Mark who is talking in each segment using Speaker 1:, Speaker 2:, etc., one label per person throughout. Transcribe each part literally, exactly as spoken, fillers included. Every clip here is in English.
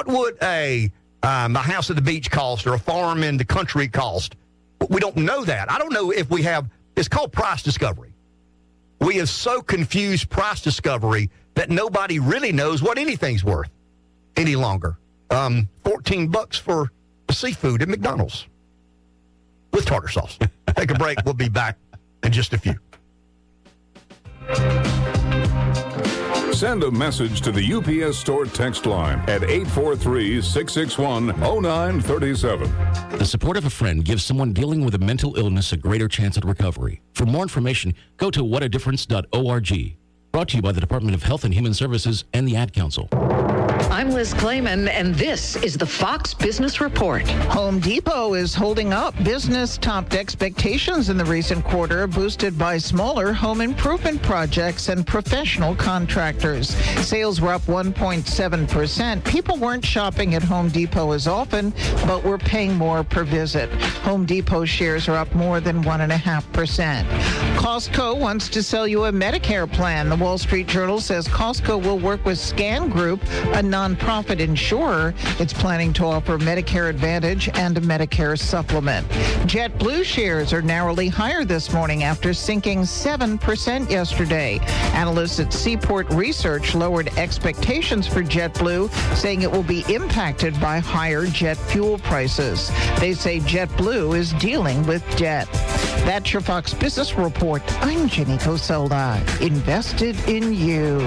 Speaker 1: What would a, um, a house at the beach cost or a farm in the country cost? We don't know that. I don't know if we have, it's called price discovery. We have so confused price discovery that nobody really knows what anything's worth any longer. Um, fourteen bucks for seafood at McDonald's with tartar sauce. Take a break. We'll be back in just a few.
Speaker 2: Send a message to the U P S Store text line at eight four three, six six one, zero nine three seven.
Speaker 3: The support of a friend gives someone dealing with a mental illness a greater chance at recovery. For more information, go to what a difference dot org. Brought to you by the Department of Health and Human Services and the Ad Council.
Speaker 4: I'm Liz Clayman, and this is the Fox Business Report.
Speaker 5: Home Depot is holding up. Business topped expectations in the recent quarter, boosted by smaller home improvement projects and professional contractors. Sales were up one point seven percent. People weren't shopping at Home Depot as often, but were paying more per visit. Home Depot shares are up more than one point five percent. Costco wants to sell you a Medicare plan. The Wall Street Journal says Costco will work with Scan Group, a nonprofit insurer. It's planning to offer Medicare Advantage and a Medicare supplement. JetBlue shares are narrowly higher this morning after sinking seven percent yesterday. Analysts at Seaport Research lowered expectations for JetBlue, saying it will be impacted by higher jet fuel prices. They say JetBlue is dealing with debt. That's your Fox Business Report. I'm Jenny Coselda. Invested in you.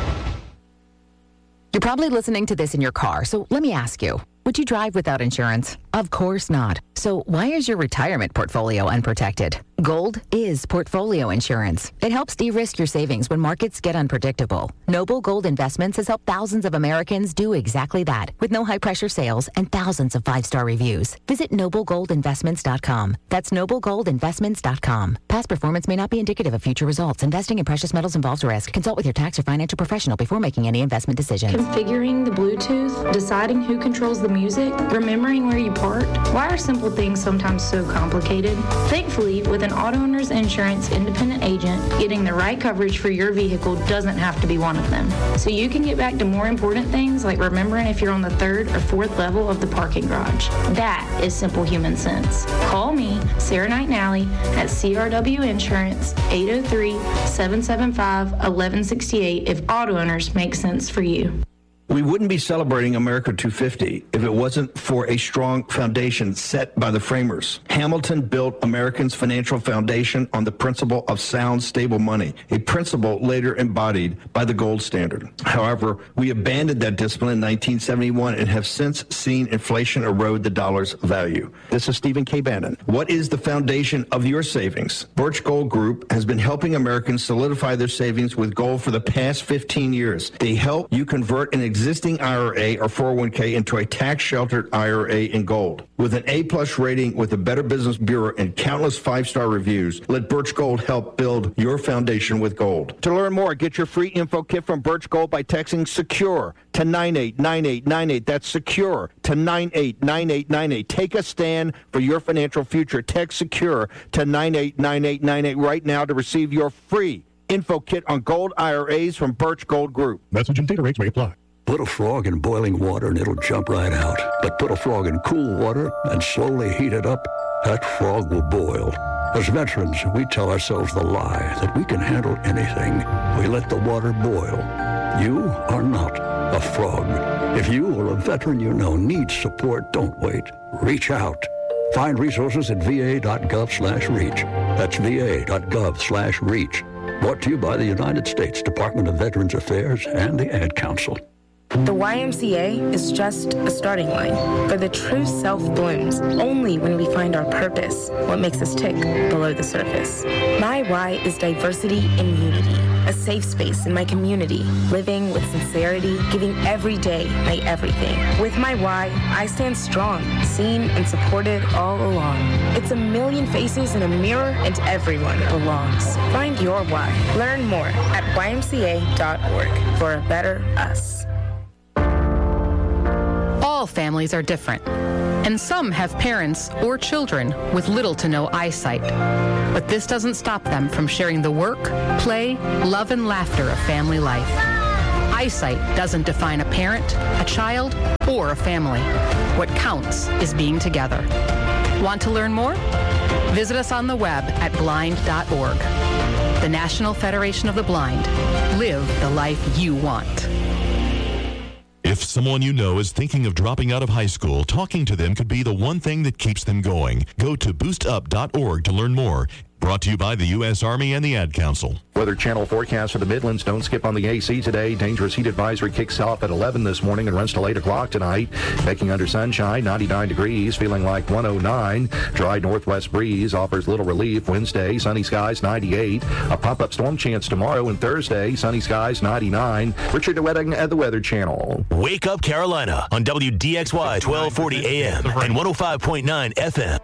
Speaker 6: You're probably listening to this in your car, so let me ask you, would you drive without insurance? Of course not. So why is your retirement portfolio unprotected? Gold is portfolio insurance. It helps de-risk your savings when markets get unpredictable. Noble Gold Investments has helped thousands of Americans do exactly that with no high-pressure sales and thousands of five-star reviews. Visit noble gold investments dot com. That's noble gold investments dot com. Past performance may not be indicative of future results. Investing in precious metals involves risk. Consult with your tax or financial professional before making any investment decisions.
Speaker 7: Configuring the Bluetooth, deciding who controls the music, remembering where you parked. Why are simple things sometimes so complicated? Thankfully, with an Auto Owners Insurance independent agent, getting the right coverage for your vehicle doesn't have to be one of them. So you can get back to more important things like remembering if you're on the third or fourth level of the parking garage. That is simple human sense. Call me, Sarah Knight Nally, at C R W Insurance, eight oh three, seven seven five, one one six eight if auto owners make sense for you.
Speaker 8: We wouldn't be celebrating America two fifty if it wasn't for a strong foundation set by the framers. Hamilton built Americans' financial foundation on the principle of sound, stable money, a principle later embodied by the gold standard. However, we abandoned that discipline in nineteen seventy-one and have since seen inflation erode the dollar's value. This is Stephen K. Bannon. What is the foundation of your savings? Birch Gold Group has been helping Americans solidify their savings with gold for the past fifteen years. They help you convert an existing I R A or four oh one k into a tax-sheltered I R A in gold. With an A-plus rating with the Better Business Bureau and countless five-star reviews, let Birch Gold help build your foundation with gold. To learn more, get your free info kit from Birch Gold by texting SECURE to nine eight nine eight nine eight. That's SECURE to nine eight nine eight nine eight. Take a stand for your financial future. Text SECURE to nine eight nine eight nine eight right now to receive your free info kit on gold I R As from Birch Gold Group.
Speaker 9: Message and data rates may apply.
Speaker 10: Put a frog in boiling water and it'll jump right out. But put a frog in cool water and slowly heat it up, that frog will boil. As veterans, we tell ourselves the lie that we can handle anything. We let the water boil. You are not a frog. If you or a veteran you know needs support, don't wait. Reach out. Find resources at va.gov slash reach. That's va.gov slash reach. Brought to you by the United States Department of Veterans Affairs and the Ad Council.
Speaker 11: The Y M C A is just a starting line, for the true self blooms only when we find our purpose, what makes us tick below the surface. My Y is diversity and unity, a safe space in my community, living with sincerity, giving every day my everything. With my Y, I stand strong, seen and supported all along. It's a million faces in a mirror and everyone belongs. Find your Y. Learn more at y m c a dot org for a better us.
Speaker 12: All families are different, and some have parents or children with little to no eyesight. But this doesn't stop them from sharing the work, play, love, and laughter of family life. Eyesight doesn't define a parent, a child, or a family. What counts is being together. Want to learn more? Visit us on the web at blind dot org. The National Federation of the Blind. Live the life you want.
Speaker 9: If someone you know is thinking of dropping out of high school, talking to them could be the one thing that keeps them going. Go to boost up dot org to learn more. Brought to you by the U S Army and the Ad Council.
Speaker 13: Weather Channel forecast for the Midlands. Don't skip on the A C today. Dangerous heat advisory kicks off at eleven this morning and runs till eight o'clock tonight. Making under sunshine, ninety-nine degrees, feeling like one oh nine. Dry northwest breeze offers little relief. Wednesday, sunny skies, ninety-eight. A pop-up storm chance tomorrow, and Thursday, sunny skies, ninety-nine. Richard DeWetting at the Weather Channel.
Speaker 14: Wake Up Carolina on W D X Y twelve forty A M and one oh five point nine F M.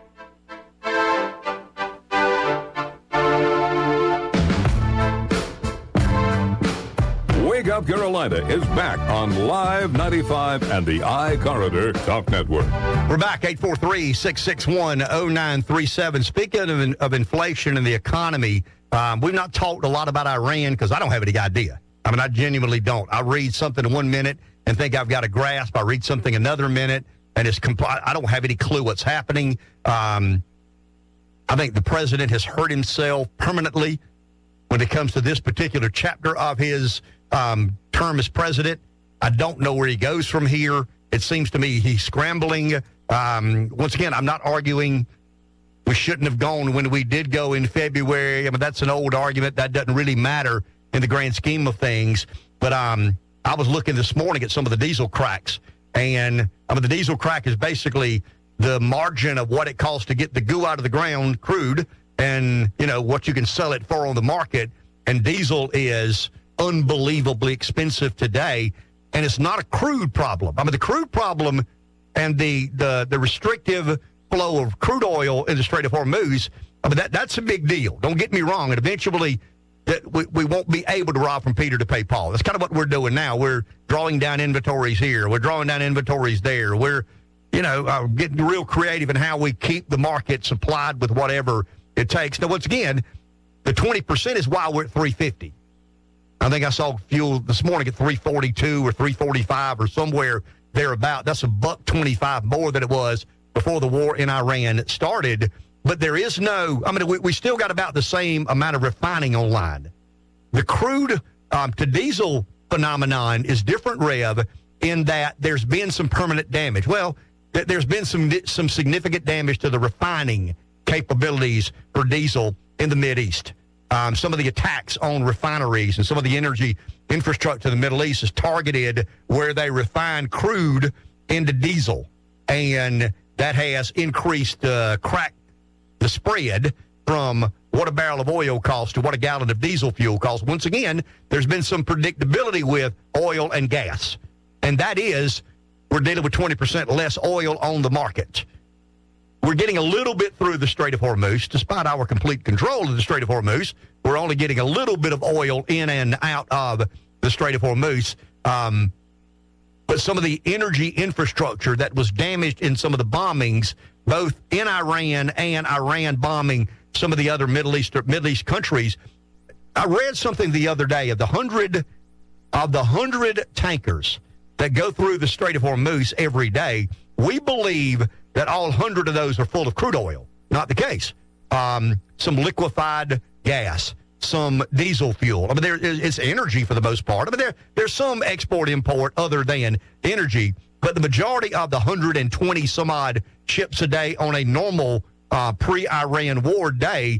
Speaker 2: Wake Up Carolina is back on Live ninety-five and the iCorridor Talk Network.
Speaker 1: We're back, eight four three, six six one, oh nine three seven. Speaking of, of inflation and the economy, um, we've not talked a lot about Iran because I don't have any idea. I mean, I genuinely don't. I read something in one minute and think I've got a grasp. I read something another minute, and it's compl- I don't have any clue what's happening. Um, I think the president has hurt himself permanently when it comes to this particular chapter of his um, term as president. I don't know where he goes from here. It seems to me he's scrambling. Um, once again, I'm not arguing we shouldn't have gone when we did go in February. I mean, that's an old argument. That doesn't really matter in the grand scheme of things. But um, I was looking this morning at some of the diesel cracks. And I mean, the diesel crack is basically the margin of what it costs to get the goo out of the ground, crude, and, you know, what you can sell it for on the market. And diesel is unbelievably expensive today. And it's not a crude problem. I mean, the crude problem and the the, the restrictive flow of crude oil in the Strait of Hormuz, I mean, that, that's a big deal. Don't get me wrong. And eventually that we, we won't be able to rob from Peter to pay Paul. That's kind of what we're doing now. We're drawing down inventories here. We're drawing down inventories there. We're, you know, uh, getting real creative in how we keep the market supplied with whatever it takes. Now, once again, the twenty percent is why we're at three fifty. I think I saw fuel this morning at three forty-two or three forty-five or somewhere thereabout. That's a buck twenty-five more than it was before the war in Iran started. But there is no, I mean, we, we still got about the same amount of refining online. The crude um, to diesel phenomenon is different, Rev, in that there's been some permanent damage. Well, th- there's been some some significant damage to the refining capabilities for diesel in the Mideast. Um, some of the attacks on refineries and some of the energy infrastructure in the Middle East is targeted where they refine crude into diesel. And that has increased uh, crack the spread from what a barrel of oil costs to what a gallon of diesel fuel costs. Once again, there's been some predictability with oil and gas. And that is, we're dealing with twenty percent less oil on the market. We're getting a little bit through the Strait of Hormuz. Despite our complete control of the Strait of Hormuz, we're only getting a little bit of oil in and out of the Strait of Hormuz. Um, but some of the energy infrastructure that was damaged in some of the bombings, both in Iran and Iran bombing some of the other Middle East Middle East countries. I read something the other day of the hundred of the hundred tankers that go through the Strait of Hormuz every day. We believe that all hundred of those are full of crude oil. Not the case. Um, some liquefied gas, some diesel fuel. I mean, there, it's energy for the most part. I mean, there, there's some export-import other than energy, but the majority of the one hundred twenty some odd ships a day on a normal uh, pre-Iran war day,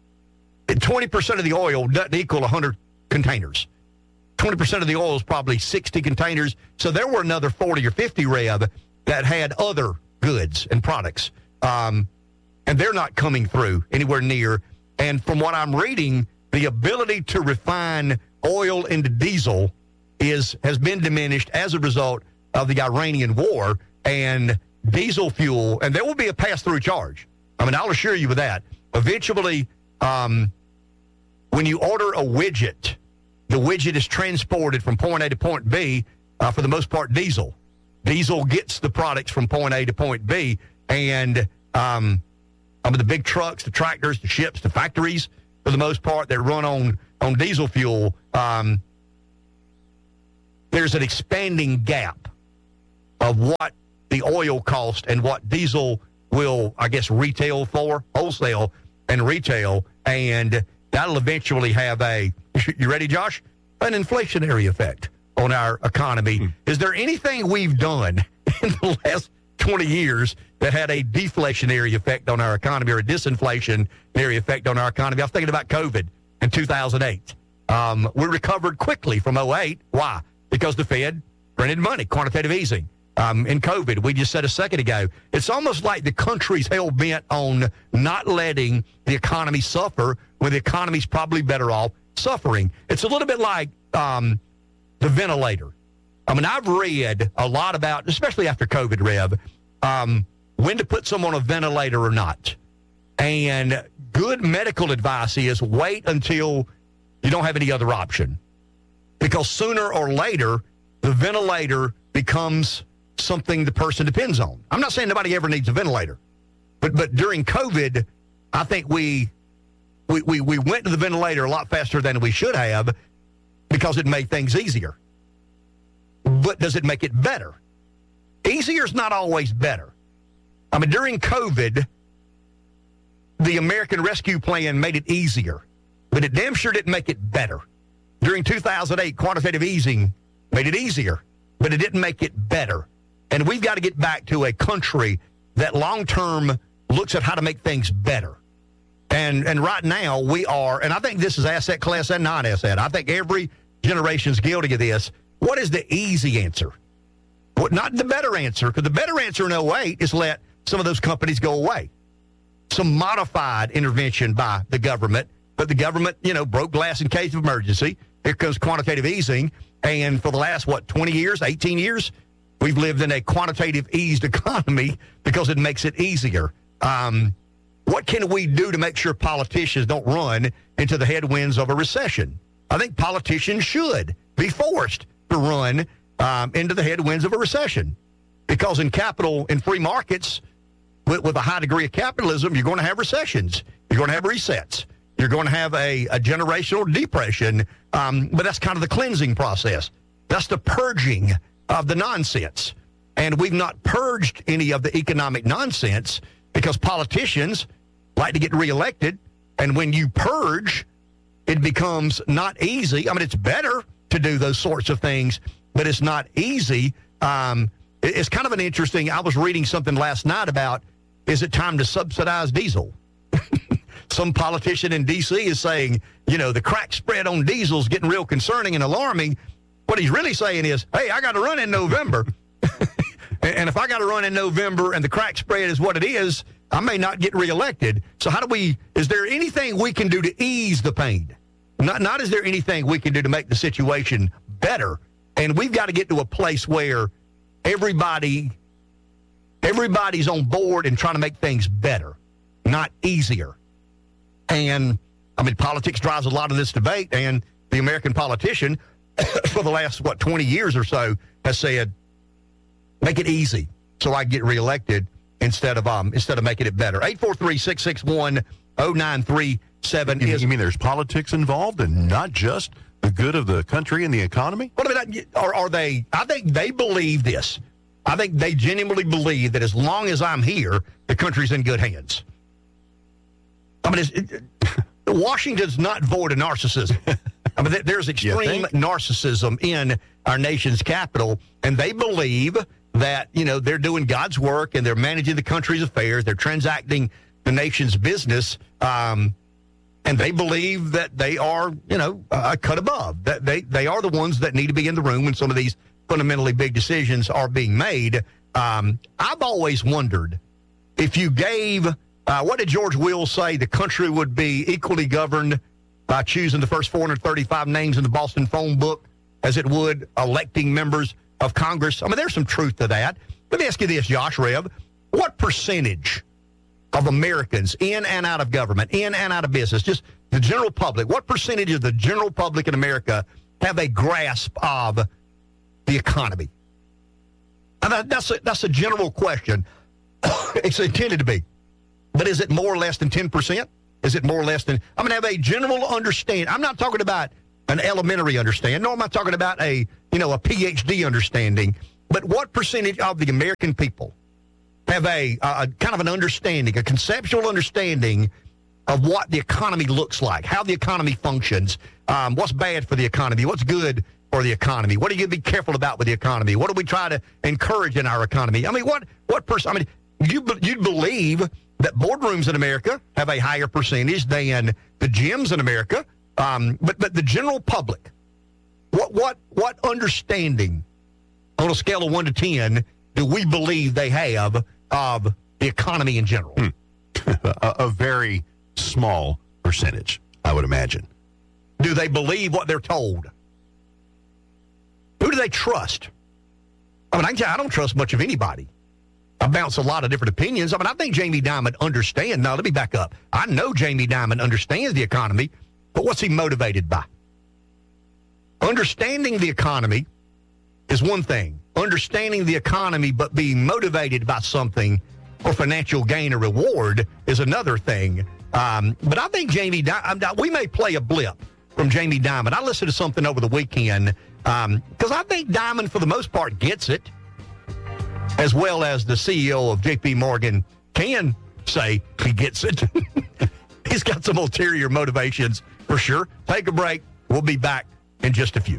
Speaker 1: twenty percent of the oil doesn't equal one hundred containers. twenty percent of the oil is probably sixty containers. So there were another forty or fifty, Rev, that had other goods and products. Um, and they're not coming through anywhere near. And from what I'm reading, the ability to refine oil into diesel is has been diminished as a result of the Iranian war. And diesel fuel, and there will be a pass-through charge. I mean, I'll assure you of that. Eventually, um, when you order a widget, the widget is transported from point A to point B, uh, for the most part, diesel. Diesel gets the products from point A to point B, and um, I mean, the big trucks, the tractors, the ships, the factories, for the most part, that run on, on diesel fuel. Um, there's an expanding gap of what the oil cost and what diesel will, I guess, retail for, wholesale and retail, and that'll eventually have a, you ready, Josh? An inflationary effect on our economy. Mm. Is there anything we've done in the last twenty years that had a deflationary effect on our economy or a disinflationary effect on our economy? I was thinking about COVID in two thousand eight. Um, we recovered quickly from oh eight. Why? Because the Fed printed money, quantitative easing. Um, in COVID, we just said a second ago, it's almost like the country's hell-bent on not letting the economy suffer when the economy's probably better off suffering. It's a little bit like um, the ventilator. I mean, I've read a lot about, especially after COVID, Rev, um, when to put someone on a ventilator or not. And good medical advice is wait until you don't have any other option. Because sooner or later, the ventilator becomes something the person depends on. I'm not saying nobody ever needs a ventilator. But but during COVID, I think we we we, we went to the ventilator a lot faster than we should have because it made things easier. But does it make it better? Easier is not always better. I mean, during COVID, the American Rescue Plan made it easier, but it damn sure didn't make it better. During two thousand eight, quantitative easing made it easier, but it didn't make it better. And we've got to get back to a country that long-term looks at how to make things better. And and right now we are, and I think this is asset class and non-asset. I think every generation's guilty of this. What is the easy answer? What, not the better answer, because the better answer in oh eight is let some of those companies go away. Some modified intervention by the government, but the government, you know, broke glass in case of emergency. Here comes quantitative easing. And for the last, what, twenty years, eighteen years, we've lived in a quantitative eased economy because it makes it easier. Um, what can we do to make sure politicians don't run into the headwinds of a recession? I think politicians should be forced to run um, into the headwinds of a recession. Because in capital, in free markets, with, with a high degree of capitalism, you're going to have recessions. You're going to have resets. You're going to have a, a generational depression. Um, but that's kind of the cleansing process. That's the purging of the nonsense. And we've not purged any of the economic nonsense because politicians like to get reelected. And when you purge, it becomes not easy. I mean, it's better to do those sorts of things, but it's not easy. Um, it, it's kind of an interesting, I was reading something last night about, is it time to subsidize diesel? Some politician in D C is saying, you know, the crack spread on diesel is getting real concerning and alarming. What he's really saying is, hey, I got to run in November. And if I got to run in November and the crack spread is what it is, I may not get reelected. So how do we, is there anything we can do to ease the pain? Not, not is there anything we can do to make the situation better? And we've got to get to a place where everybody, everybody's on board and trying to make things better, not easier. And, I mean, politics drives a lot of this debate, and the American politician for the last, what, twenty years or so has said, make it easy so I get reelected instead of um instead of making it better. eight four three, six six one, oh nine three seven
Speaker 15: You,
Speaker 1: is...
Speaker 15: you mean there's politics involved and not just the good of the country and the economy?
Speaker 1: What about, are, are they, I think they believe this. I think they genuinely believe that as long as I'm here, the country's in good hands. I mean, it's, it, Washington's not void of narcissism. I mean, there's extreme narcissism in our nation's capital, and they believe that, you know, they're doing God's work and they're managing the country's affairs. They're transacting the nation's business, um, and they believe that they are, you know, a cut above. That they, they are the ones that need to be in the room when some of these fundamentally big decisions are being made. Um, I've always wondered if you gave... Uh, what did George Will say? The country would be equally governed by choosing the first four hundred thirty-five names in the Boston phone book as it would electing members of Congress. I mean, there's some truth to that. Let me ask you this, Josh Rev. What percentage of Americans in and out of government, in and out of business, just the general public, what percentage of the general public in America have a grasp of the economy? And that, that's, a, that's a general question. It's intended to be. But is it more or less than ten percent? Is it more or less than... I'm going to have a general understanding. I'm not talking about an elementary understanding. No, I'm not talking about a, you know, a P H D understanding. But what percentage of the American people have a, a kind of an understanding, a conceptual understanding of what the economy looks like, how the economy functions, um, what's bad for the economy, what's good for the economy, what do you be careful about with the economy, what do we try to encourage in our economy? I mean, what what person? I mean, you you'd believe that boardrooms in America have a higher percentage than the gyms in America, um, but but the general public, what what what understanding on a scale of one to ten do we believe they have of the economy in general?
Speaker 15: Hmm. a, a very small percentage, I would imagine.
Speaker 1: Do they believe what they're told? Who do they trust? I mean, I, can tell you, I don't trust much of anybody. I bounce a lot of different opinions. I mean, I think Jamie Dimon understands. Now, let me back up. I know Jamie Dimon understands the economy, but what's he motivated by? Understanding the economy is one thing. Understanding the economy but being motivated by something for financial gain or reward is another thing. Um, but I think Jamie Dimon, we may play a blip from Jamie Dimon. I listened to something over the weekend because um, I think Dimon, for the most part, gets it, as well as the C E O of J P Morgan can say he gets it. He's got some ulterior motivations for sure. Take a break. We'll be back in just a few.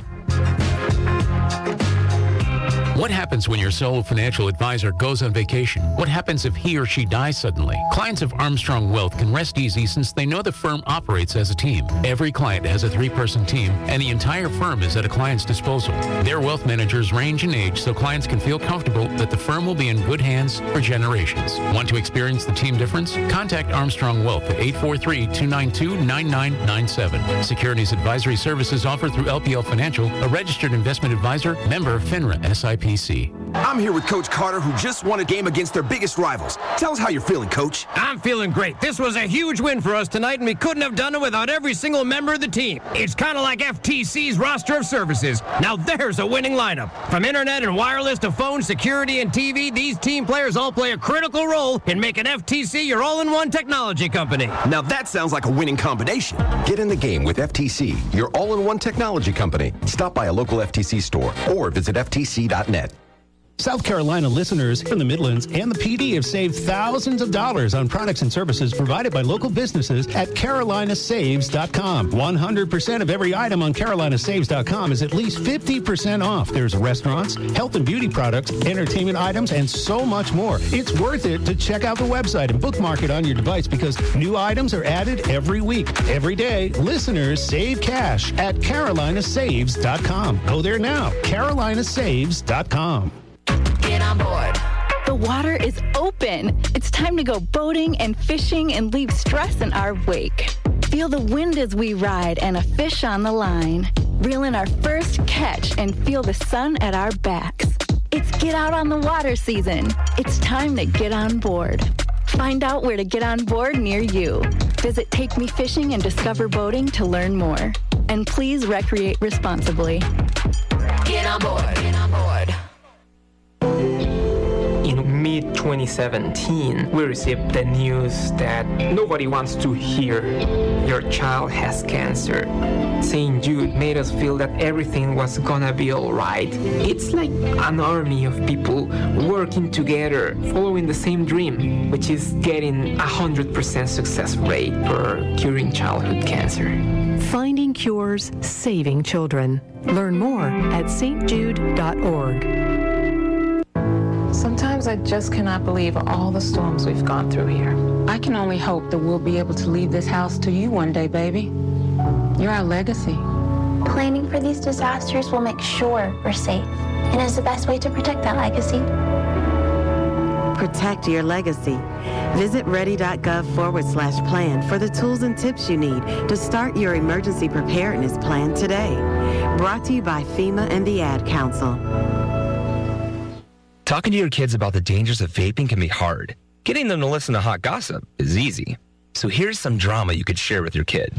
Speaker 3: What happens when your sole financial advisor goes on vacation? What happens if he or she dies suddenly? Clients of Armstrong Wealth can rest easy since they know the firm operates as a team. Every client has a three-person team, and the entire firm is at a client's disposal. Their wealth managers range in age so clients can feel comfortable that the firm will be in good hands for generations. Want to experience the team difference? Contact Armstrong Wealth at eight four three, two nine two, nine nine nine seven. Securities advisory services offered through L P L Financial, a registered investment advisor, member FINRA S I P C.
Speaker 16: I'm here with Coach Carter, who just won a game against their biggest rivals. Tell us how you're feeling, Coach.
Speaker 17: I'm feeling great. This was a huge win for us tonight, and we couldn't have done it without every single member of the team. It's kind of like F T C's roster of services. Now there's a winning lineup. From internet and wireless to phone, security, and T V, these team players all play a critical role in making F T C your all-in-one technology company.
Speaker 16: Now that sounds like a winning combination.
Speaker 18: Get in the game with F T C, your all-in-one technology company. Stop by a local F T C store or visit F T C dot net.
Speaker 19: South Carolina listeners from the Midlands and the P D have saved thousands of dollars on products and services provided by local businesses at Carolina Saves dot com. one hundred percent of every item on Carolina Saves dot com is at least fifty percent off. There's restaurants, health and beauty products, entertainment items, and so much more. It's worth it to check out the website and bookmark it on your device because new items are added every week. Every day, listeners save cash at Carolina Saves dot com. Go there now, Carolina Saves dot com.
Speaker 20: Get on board. The water is open. It's time to go boating and fishing and leave stress in our wake. Feel the wind as we ride and a fish on the line. Reel in our first catch and feel the sun at our backs. It's get out on the water season. It's time to get on board. Find out where to get on board near you. Visit Take Me Fishing and Discover Boating to learn more. And please recreate responsibly. Get on board. Get on board.
Speaker 21: In mid twenty seventeen, we received the news that nobody wants to hear your child has cancer. Saint Jude made us feel that everything was gonna be alright. It's like an army of people working together, following the same dream, which is getting a one hundred percent success rate for curing childhood cancer.
Speaker 22: Finding cures, saving children. Learn more at S T Jude dot org.
Speaker 23: Sometimes I just cannot believe all the storms we've gone through here. I can only hope that we'll be able to leave this house to you one day, baby. You're our legacy.
Speaker 24: Planning for these disasters will make sure we're safe and is the best way to protect that legacy.
Speaker 25: Protect your legacy. Visit ready.gov forward slash plan for the tools and tips you need to start your emergency preparedness plan today. Brought to you by FEMA and the Ad Council.
Speaker 26: Talking to your kids about the dangers of vaping can be hard. Getting them to listen to hot gossip is easy. So here's some drama you could share with your kid.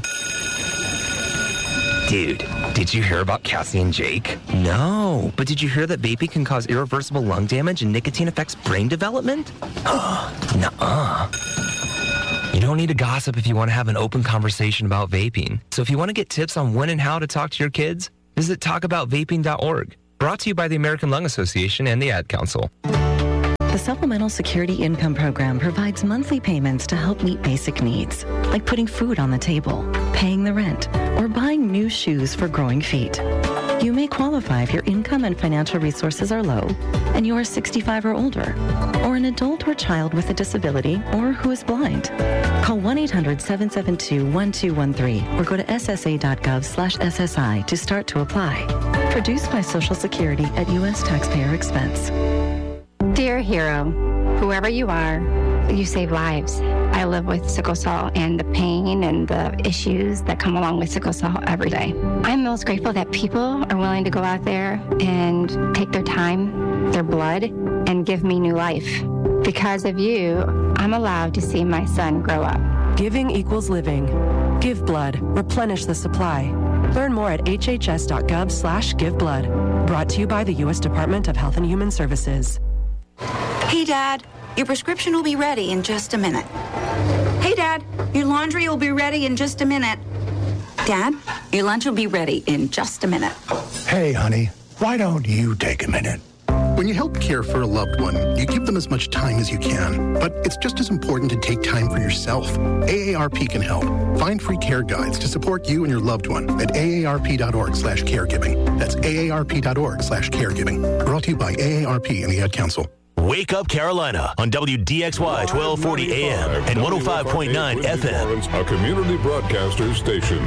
Speaker 26: Dude, did you hear about Cassie and Jake? No, but did you hear that vaping can cause irreversible lung damage and nicotine affects brain development? Nuh-uh. You don't need to gossip if you want to have an open conversation about vaping. So if you want to get tips on when and how to talk to your kids, visit talk about vaping dot org. Brought to you by the American Lung Association and the Ad Council.
Speaker 4: The Supplemental Security Income Program provides monthly payments to help meet basic needs, like putting food on the table, paying the rent, or buying new shoes for growing feet. You may qualify if your income and financial resources are low and you are sixty-five or older, or an adult or child with a disability, or who is blind. Call one eight hundred seven seven two one two one three or go to S S A dot gov slash S S I to start to apply. Produced by Social Security at U S taxpayer expense.
Speaker 5: Dear hero, whoever you are, you save lives. I live with sickle cell and the pain and the issues that come along with sickle cell every day. I'm most grateful that people are willing to go out there and take their time, their blood, and give me new life. Because of you, I'm allowed to see my son grow up.
Speaker 6: Giving equals living. Give blood. Replenish the supply. Learn more at H H S dot gov slash give blood. Brought to you by the U S Department of Health and Human Services.
Speaker 7: Hey, Dad, your prescription will be ready in just a minute. Hey, Dad, your laundry will be ready in just a minute. Dad, your lunch will be ready in just a minute.
Speaker 8: Hey, honey, why don't you take a minute? When you help care for a loved one, you give them as much time as you can. But it's just as important to take time for yourself. A A R P can help. Find free care guides to support you and your loved one at A A R P dot org slash caregiving. That's A A R P dot org slash caregiving. Brought to you by A A R P and the Ad Council.
Speaker 14: Wake Up Carolina on W D X Y twelve forty A M and one oh five point nine F M.
Speaker 2: A community broadcaster station.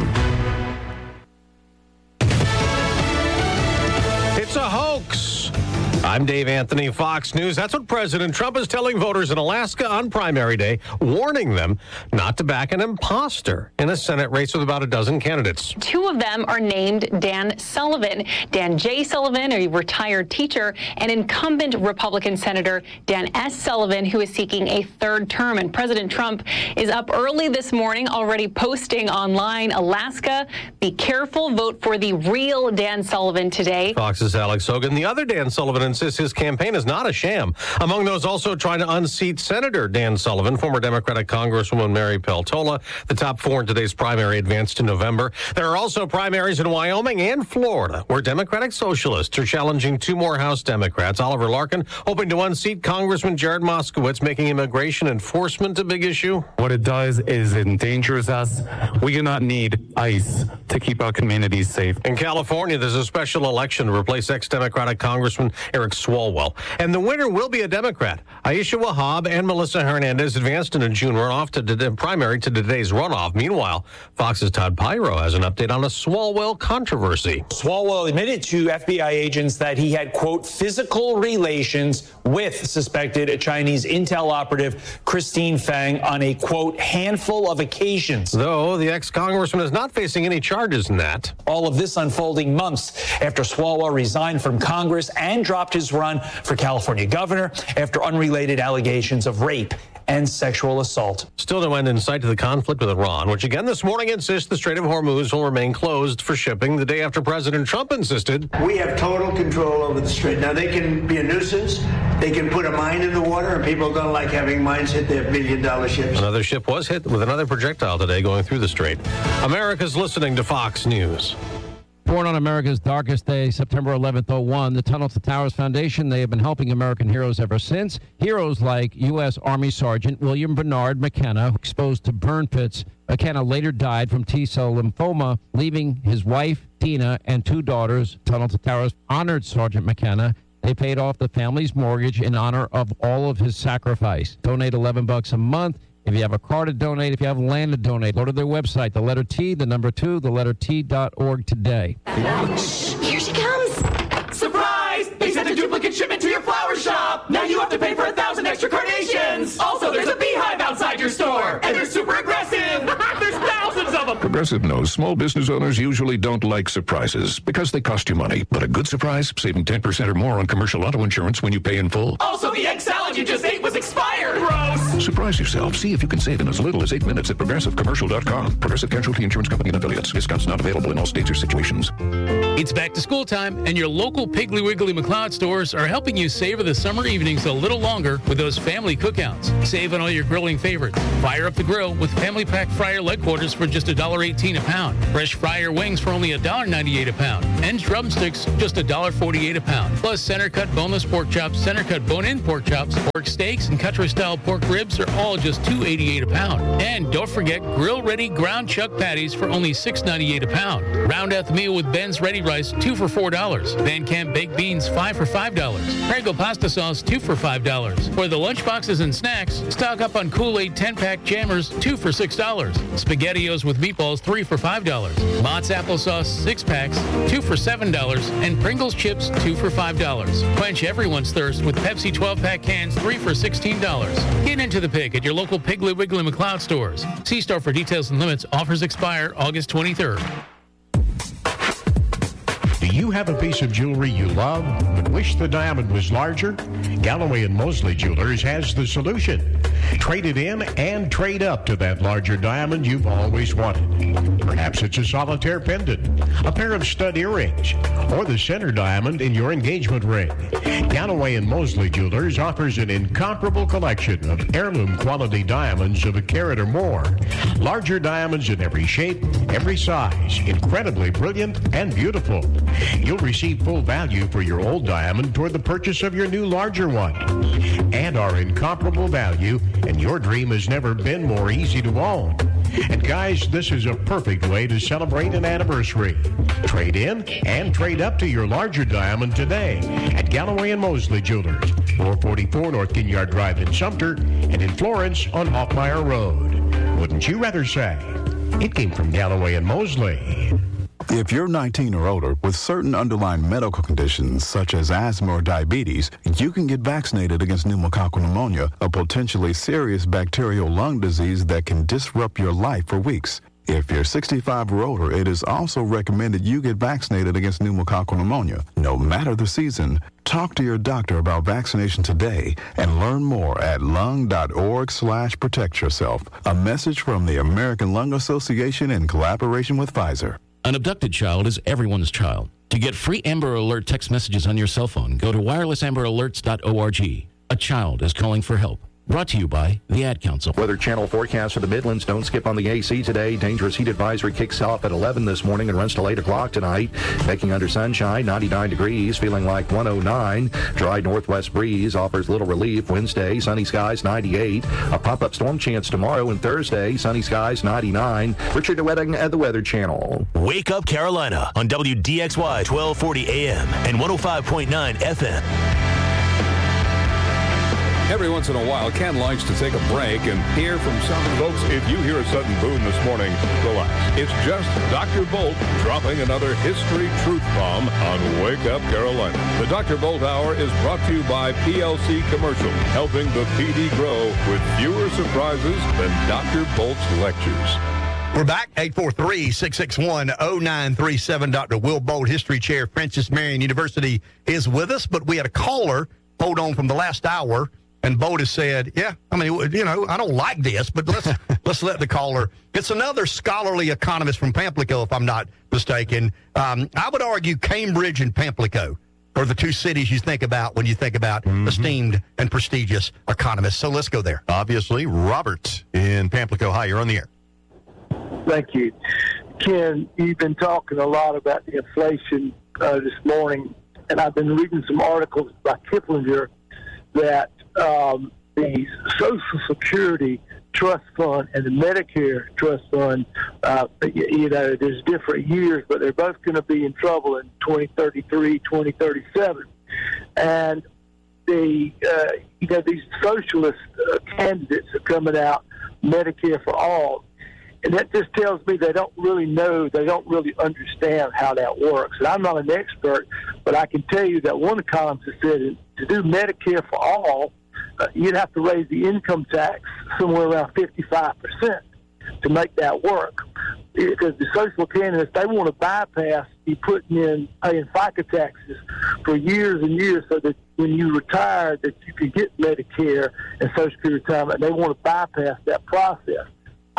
Speaker 10: It's a hoax. I'm Dave Anthony, Fox News. That's what President Trump is telling voters in Alaska on primary day, warning them not to back an imposter in a Senate race with about a dozen candidates.
Speaker 27: Two of them are named Dan Sullivan. Dan J. Sullivan, a retired teacher, and incumbent Republican Senator Dan S. Sullivan, who is seeking a third term. And President Trump is up early this morning, already posting online, Alaska, be careful, vote for the real Dan Sullivan today.
Speaker 10: Fox's Alex Hogan. The other Dan Sullivan insists his campaign is not a sham. Among those also trying to unseat Senator Dan Sullivan, former Democratic Congresswoman Mary Peltola. The top four in today's primary advance to November. There are also primaries in Wyoming and Florida, where Democratic Socialists are challenging two more House Democrats. Oliver Larkin hoping to unseat Congressman Jared Moskowitz, making immigration enforcement a big issue.
Speaker 28: What it does is it endangers us. We do not need ICE to keep our communities safe.
Speaker 10: In California, there's a special election to replace ex-Democratic Congressman Eric Swalwell. And the winner will be a Democrat. Aisha Wahab and Melissa Hernandez advanced in a June runoff to the primary to today's runoff. Meanwhile, Fox's Todd Pyro has an update on a Swalwell controversy.
Speaker 29: Swalwell admitted to F B I agents that he had, quote, physical relations with suspected Chinese intel operative Christine Fang on a, quote, handful of occasions.
Speaker 10: Though the ex-congressman is not facing any charges in that.
Speaker 29: All of this unfolding months after Swalwell resigned from Congress and dropped his run for California governor after unrelated allegations of rape and sexual assault.
Speaker 10: Still no end in sight to the conflict with Iran, which again this morning insists the Strait of Hormuz will remain closed for shipping the day after President Trump insisted.
Speaker 30: We have total control over the strait. Now, they can be a nuisance. They can put a mine in the water, and people don't like having mines hit their billion-dollar ships.
Speaker 10: Another ship was hit with another projectile today going through the strait. America's listening to Fox News.
Speaker 31: Born on America's darkest day, September eleventh, oh one, the Tunnel to Towers Foundation, they have been helping American heroes ever since. Heroes like U S. Army Sergeant William Bernard McKenna, exposed to burn pits. McKenna later died from T-cell lymphoma, leaving his wife, Tina, and two daughters. Tunnel to Towers honored Sergeant McKenna. They paid off the family's mortgage in honor of all of his sacrifice. Donate eleven bucks a month. If you have a car to donate, if you have land to donate, go to their website, the letter T, the number two, the letter T dot org today.
Speaker 32: Shh, here she comes. Surprise! They sent a duplicate shipment to your flower shop. Now you have to pay for a thousand extra carnations. Also, there's a beehive outside your store, and they're super aggressive. There's thousands of them.
Speaker 33: Progressive knows small business owners usually don't like surprises because they cost you money. But a good surprise, saving ten percent or more on commercial auto insurance when you pay in full.
Speaker 32: Also, the egg salad you just ate was expired. Gross.
Speaker 33: Surprise yourself. See if you can save in as little as eight minutes at progressive commercial dot com. Progressive Casualty Insurance Company and affiliates. Discounts not available in all states or situations.
Speaker 1: It's back to school time, and your local Piggly Wiggly McLeod stores are helping you savor the summer evenings a little longer with those family cookouts. Save on all your grilling favorites. Fire up the grill with Family Pack Fryer leg quarters for just one dollar eighteen a pound. Fresh fryer wings for only one dollar ninety-eight a pound. And drumsticks, just one dollar forty-eight a pound. Plus center-cut boneless pork chops, center-cut bone-in pork chops, pork steaks, and country-style pork ribs are all just two dollars and eighty-eight cents a pound. And don't forget grill-ready ground chuck patties for only six dollars and ninety-eight cents a pound. Round out the meal with Ben's Ready Rice, two for four dollars. Van Camp baked beans, five for five dollars. Prego pasta sauce, two for five dollars. For the lunchboxes and snacks, stock up on Kool-Aid ten-pack jammers, two for six dollars. SpaghettiOs with meatballs, three for five dollars. Mott's applesauce, six packs, two for seven dollars. And Pringles chips, two for five dollars. Quench everyone's thirst with Pepsi twelve-pack cans, three for sixteen dollars. Get into the pig at your local Piggly Wiggly McLeod stores. See store for details and limits. Offers expire August twenty-third.
Speaker 3: Do you have a piece of jewelry you love but wish the diamond was larger? Galloway and Mosley Jewelers has the solution. Trade it in and trade up to that larger diamond you've always wanted. Perhaps it's a solitaire pendant, a pair of stud earrings, or the center diamond in your engagement ring. Galloway and Mosley Jewelers offers an incomparable collection of heirloom quality diamonds of a carat or more. Larger diamonds in every shape, every size, incredibly brilliant and beautiful. You'll receive full value for your old diamond toward the purchase of your new larger one. And our incomparable value, and your dream has never been more easy to own. And guys, this is a perfect way to celebrate an anniversary. Trade in and trade up to your larger diamond today at Galloway and Mosley Jewelers, four forty-four North Ginyard Drive in Sumter, and in Florence on Hoffmeyer Road. Wouldn't you rather say? It came from Galloway and Mosley.
Speaker 9: If you're nineteen or older with certain underlying medical conditions such as asthma or diabetes, you can get vaccinated against pneumococcal pneumonia, a potentially serious bacterial lung disease that can disrupt your life for weeks. If you're sixty-five or older, it is also recommended you get vaccinated against pneumococcal pneumonia. No matter the season, talk to your doctor about vaccination today and learn more at lung.org slash protect yourself. A message from the American Lung Association in collaboration with Pfizer.
Speaker 11: An abducted child is everyone's child. To get free Amber Alert text messages on your cell phone, go to wireless amber alerts dot org. A child is calling for help. Brought to you by the Ad Council.
Speaker 12: Weather Channel forecast for the Midlands. Don't skip on the A C today. Dangerous heat advisory kicks off at eleven this morning and runs till eight o'clock tonight. Making under sunshine, ninety-nine degrees, feeling like one oh nine. Dry northwest breeze offers little relief. Wednesday, sunny skies, ninety-eight. A pop-up storm chance tomorrow, and Thursday, sunny skies, ninety-nine. Richard DeWetting at the Weather Channel.
Speaker 14: Wake Up Carolina on W D X Y twelve forty A M and one oh five point nine F M.
Speaker 2: Every once in a while, Ken likes to take a break and hear from some folks. If you hear a sudden boom this morning, relax. It's just Doctor Bolt dropping another history truth bomb on Wake Up Carolina. The Doctor Bolt Hour is brought to you by P L C Commercial, helping the P D grow with fewer surprises than Doctor Bolt's lectures.
Speaker 13: We're back, eight four three, six six one, oh nine three seven. Doctor Will Bolt, History Chair, Francis Marion University, is with us, but we had a caller hold on from the last hour. And Bolt has said, yeah, I mean, you know, I don't like this, but let's let's let the caller. It's another scholarly economist from Pamplico, if I'm not mistaken. Um, I would argue Cambridge and Pamplico are the two cities you think about when you think about mm-hmm. esteemed and prestigious economists. So let's go there. Obviously, Robert in Pamplico. Hi, you're on the air.
Speaker 15: Thank you. Ken, you've been talking a lot about the inflation uh, this morning, and I've been reading some articles by Kiplinger that Um, the Social Security Trust Fund and the Medicare Trust Fund, uh, you, you know, there's different years, but they're both going to be in trouble in twenty thirty-three, twenty thirty-seven. And the, uh, you know, these socialist uh, candidates are coming out, Medicare for all. And that just tells me they don't really know, they don't really understand how that works. And I'm not an expert, but I can tell you that one economist said to do Medicare for all, Uh, you'd have to raise the income tax somewhere around fifty-five percent to make that work. Because the social candidates, they want to bypass you putting in, paying FICA taxes for years and years so that when you retire that you can get Medicare and Social Security retirement, and they want to bypass that process.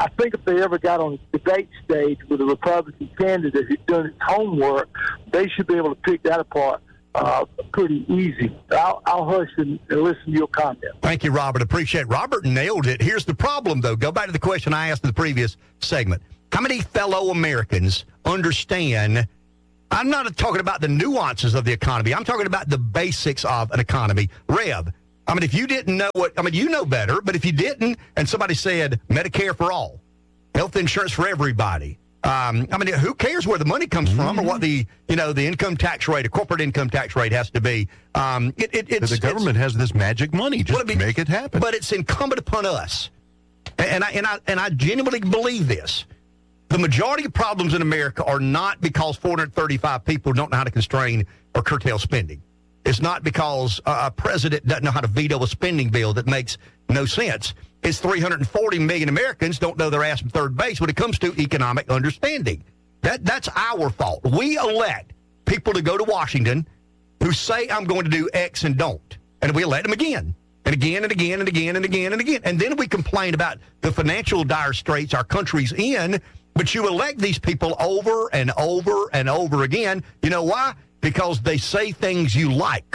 Speaker 15: I think if they ever got on the debate stage with a Republican candidate who's done his homework, they should be able to pick that apart uh, pretty easy. I'll, I'll hush and, and listen to your comment.
Speaker 13: Thank you, Robert. Appreciate it. Robert nailed it. Here's the problem, though. Go back to the question I asked in the previous segment. How many fellow Americans understand? I'm not talking about the nuances of the economy. I'm talking about the basics of an economy. Rev, I mean, if you didn't know what, I mean, you know better, but if you didn't, and somebody said Medicare for all, health insurance for everybody, um, I mean, who cares where the money comes mm-hmm. from or what the, you know, the income tax rate, a corporate income tax rate has to be. Um, it, it, it's,
Speaker 4: the government has this magic money. Just be, make it happen.
Speaker 13: But it's incumbent upon us, and I, and I, and I genuinely believe this. The majority of problems in America are not because four hundred thirty-five people don't know how to constrain or curtail spending. It's not because a president doesn't know how to veto a spending bill that makes no sense. It's three hundred forty million Americans don't know their ass from third base when it comes to economic understanding. That That's our fault. We elect people to go to Washington who say, I'm going to do X and don't. And we elect them again and again and again and again and again and again. And then we complain about the financial dire straits our country's in. But you elect these people over and over and over again. You know why? Because they say things you like.